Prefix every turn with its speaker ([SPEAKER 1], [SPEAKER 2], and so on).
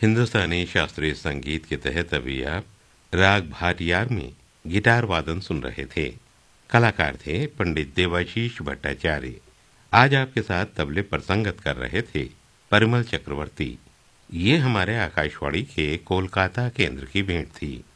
[SPEAKER 1] हिंदुस्तानी शास्त्रीय संगीत के तहत अभी आप राग भाटियार में गिटार वादन सुन रहे थे। कलाकार थे पंडित देवाशीष भट्टाचार्य। आज आपके साथ तबले पर संगत कर रहे थे परिमल चक्रवर्ती। ये हमारे आकाशवाणी के कोलकाता केंद्र की भेंट थी।